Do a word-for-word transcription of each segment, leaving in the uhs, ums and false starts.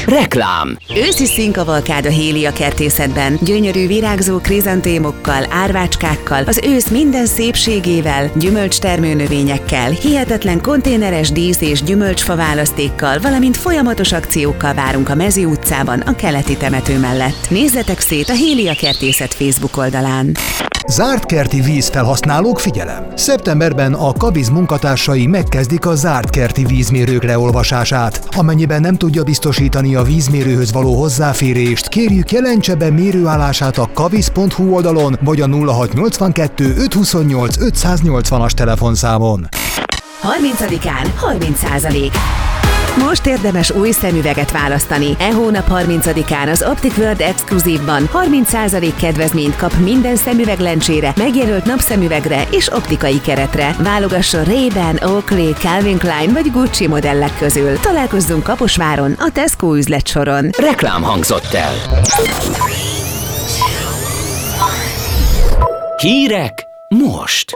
Reklám. Őszi színkavalkád a Hélia kertészetben. Gyönyörű virágzó krizantémokkal, árvácskákkal, az ősz minden szépségével, gyümölcstermőnövényekkel, hihetetlen konténeres dísz- és gyümölcsfa választékkal, valamint folyamatos akciókkal várunk a Mezi utcában, a keleti temető mellett. Nézzetek szét a Hélia kertészet Facebook oldalán. Zárt kerti vízfelhasználók, figyelem! Szeptemberben a Kaviz munkatársai megkezdik a zárt kerti vízmérők leolvasását. Amennyiben nem tudja biztosítani a vízmérőhöz való hozzáférést, kérjük jelentse be mérőállását a kaviz pont hu oldalon vagy a nulla hat nyolcvankettő ötszázhuszonnyolc ötszáznyolcvanas telefonszámon. harmincadikán harminc százalék. Most érdemes új szemüveget választani. E hónap harmincadikán az Optic World Exclusive-ban harminc százalék kedvezményt kap minden szemüveglencsére, megjelölt napszemüvegre és optikai keretre. Válogasson Ray-Ban, Oakley, Calvin Klein vagy Gucci modellek közül. Találkozzunk Kaposváron, a Tesco üzletsoron. Reklám hangzott el. Hírek most.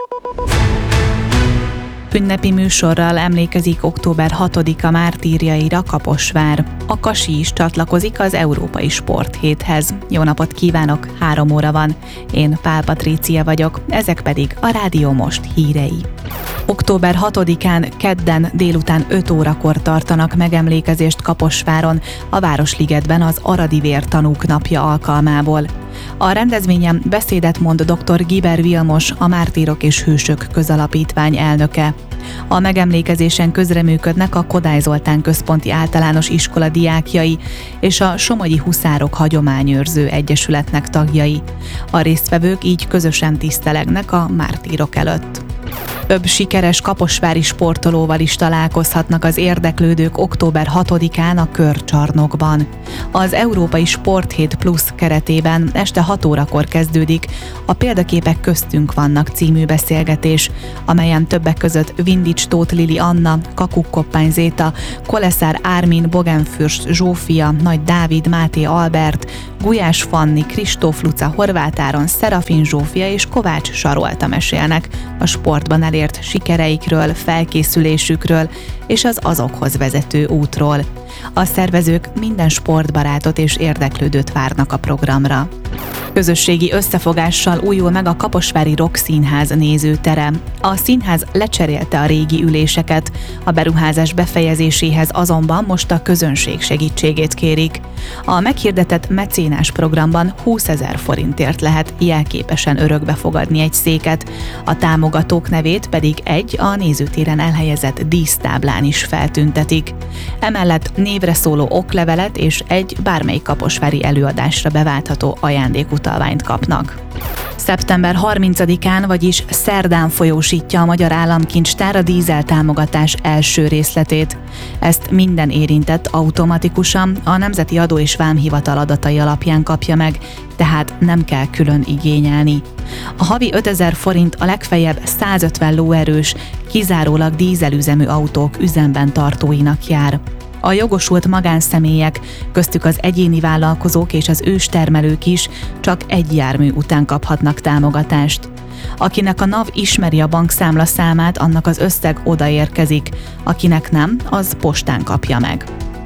Ünnepi műsorral emlékezik október hatodika mártírjaira Kaposvár. A Kasi is csatlakozik az Európai Sporthéthez. Jó napot kívánok, három óra van. Én Pál Patrícia vagyok, ezek pedig a Rádió Most hírei. október hatodikán kedden délután öt órakor tartanak megemlékezést Kaposváron, a Városligetben az Aradi Vértanúk napja alkalmából. A rendezvényen beszédet mond dr. Giber Vilmos, a Mártírok és Hősök Közalapítvány elnöke. A megemlékezésen közreműködnek a Kodály Zoltán Központi Általános Iskola diákjai és a Somogyi Huszárok Hagyományőrző Egyesületnek tagjai. A résztvevők így közösen tisztelegnek a mártírok előtt. Több sikeres kaposvári sportolóval is találkozhatnak az érdeklődők október hatodikán a Körcsarnokban. Az Európai Sporthét Plusz keretében este hat órakor kezdődik a Példaképek köztünk vannak című beszélgetés, amelyen többek között Vindics Tóth Lili Anna, Kakuk Koppány Zéta, Koleszár Ármin, Bogenfürst Zsófia, Nagy Dávid, Máté Albert, Gulyás Fanni, Kristóf Luca, Horváth Áron, Szerafin Zsófia és Kovács Sarolta mesélnek a sportban elért sikereikről, felkészülésükről és az azokhoz vezető útról. A szervezők minden sportbarátot és érdeklődőt várnak a programra. Közösségi összefogással újul meg a Kaposvári Rock Színház nézőtere. A színház lecserélte a régi üléseket, a beruházás befejezéséhez azonban most a közönség segítségét kérik. A meghirdetett mecénás programban húszezer forintért lehet jelképesen örökbe fogadni egy széket, a támogatók nevét pedig egy a nézőtéren elhelyezett dísztáblán is feltüntetik. Emellett névre szóló oklevelet és egy bármelyik kaposvári előadásra beváltható ajándékutalványt kapnak. szeptember harmincadikán, vagyis szerdán folyósítja a Magyar Államkincstár a dízel támogatás első részletét. Ezt minden érintett automatikusan a Nemzeti Adó és Vámhivatal adatai alapján kapja meg, tehát nem kell külön igényelni. A havi ötezer forint a legfeljebb százötven lóerős, kizárólag dízelüzemű autók üzemben tartóinak jár. A jogosult magánszemélyek, köztük az egyéni vállalkozók és az őstermelők is csak egy jármű után kaphatnak támogatást. Akinek a NAV ismeri a bankszámla számát, annak az összeg odaérkezik, akinek nem, az postán kapja meg.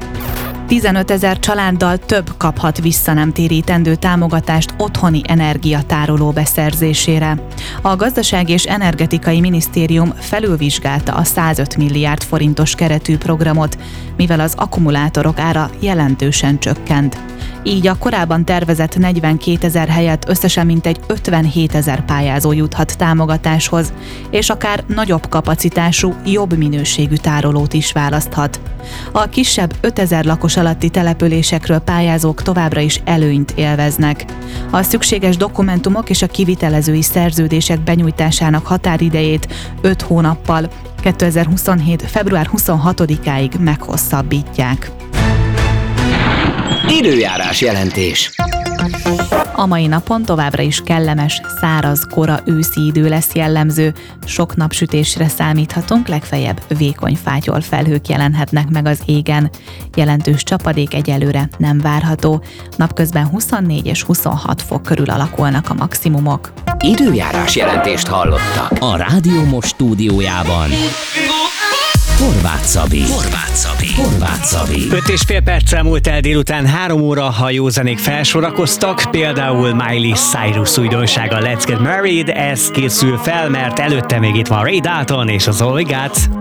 tizenötezer családdal több kaphat visszanemtérítendő támogatást otthoni energiatároló beszerzésére. A Gazdasági és Energetikai Minisztérium felülvizsgálta a százöt milliárd forintos keretű programot, mivel az akkumulátorok ára jelentősen csökkent. Így a korábban tervezett negyvenkétezer helyett összesen mintegy ötvenhétezer pályázó juthat támogatáshoz, és akár nagyobb kapacitású, jobb minőségű tárolót is választhat. A kisebb ötezer lakos alatti településekről pályázók továbbra is előnyt élveznek. A szükséges dokumentumok és a kivitelezői szerződések benyújtásának határidejét öt hónappal, kétezer-huszonhét. február huszonhatodikáig meghosszabbítják. Időjárás jelentés. A mai napon továbbra is kellemes, száraz, kora őszi idő lesz jellemző, sok napsütésre számíthatunk, legfeljebb vékony fátyol felhők jelenhetnek meg az égen. Jelentős csapadék egyelőre nem várható, napközben huszonnégy és huszonhat fok körül alakulnak a maximumok. Időjárás jelentést hallottak a Rádió Most stúdiójában. Horváth Szabi. Horváth Szabi. Horváth Szabi. Öt és fél perccel múlt el délután három óra, ha józanék felsorakoztak, például Miley Cyrus újdonsága Let's Get Married, ez készül fel, mert előtte még itt van Ray Dalton és az All We Got.